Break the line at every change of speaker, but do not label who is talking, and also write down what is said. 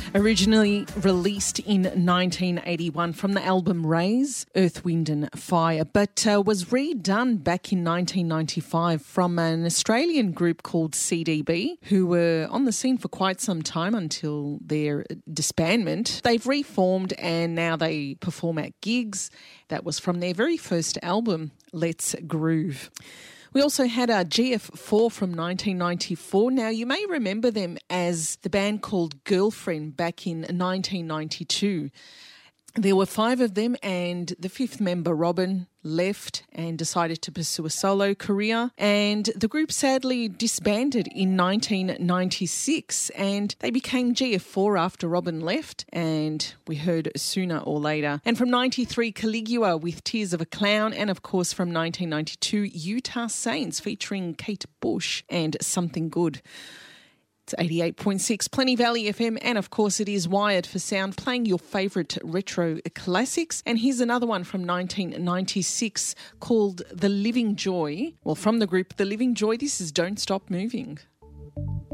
Originally released in 1981 from the album Raise, Earth, Wind and Fire, but was redone back in 1995 from an Australian group called CDB, who were on the scene for quite some time until their disbandment. They've reformed and now they perform at gigs. That was from their very first album, Let's Groove. We also had a GF4 from 1994. Now, you may remember them as the band called Girlfriend back in 1992. There were 5 of them, and the 5th member, Robin, left and decided to pursue a solo career. And the group sadly disbanded in 1996, and they became GF4 after Robin left, and we heard Sooner or Later. And from 93, Caligula with Tears of a Clown, and of course from 1992, Utah Saints featuring Kate Bush and Something Good. It's 88.6 Plenty Valley FM, and of course it is Wired for Sound, playing your favourite retro classics. And here's another one from 1996 called The Living Joy. Well, from the group The Living Joy, this is Don't Stop Moving.